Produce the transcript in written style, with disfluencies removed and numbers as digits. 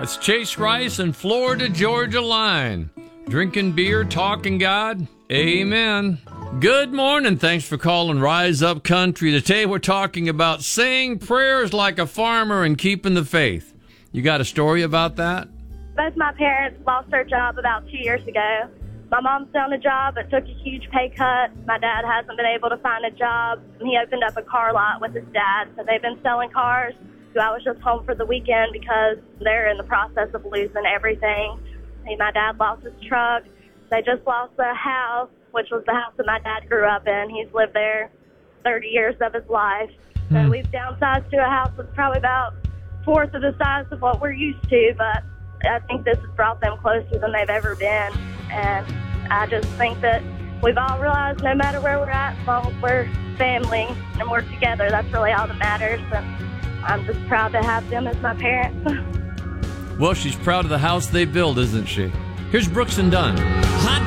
That's Chase Rice and Florida Georgia Line. Drinking beer, talking God. Amen. Good morning. Thanks for calling Rise Up Country. Today we're talking about saying prayers like a farmer and keeping the faith. You got a story about that? Both my parents lost their job about 2 years ago. My mom's found a job but took a huge pay cut. My dad hasn't been able to find a job. He opened up a car lot with his dad, so they've been selling cars. So I was just home for the weekend because they're in the process of losing everything. My dad lost his truck. They just lost the house, which was the house that my dad grew up in. He's lived there 30 years of his life. So we've downsized to a house that's probably about a fourth of the size of what we're used to, but I think this has brought them closer than they've ever been. And I just think that we've all realized no matter where we're at, as long as we're family and we're together, that's really all that matters. And I'm just proud to have them as my parents. Well, she's proud of the house they built, isn't she? Here's Brooks and Dunn.